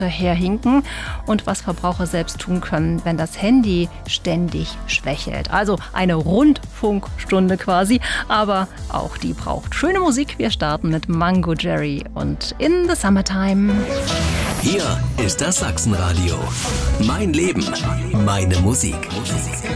herhinken und was Verbraucher selbst tun können, wenn das Handy ständig schwächelt. Also eine Rundfunkstunde quasi, aber auch die braucht schöne Musik. Wir starten mit Mango Jerry und In the Summertime. Hier ist das Sachsenradio. Mein Leben, meine Musik.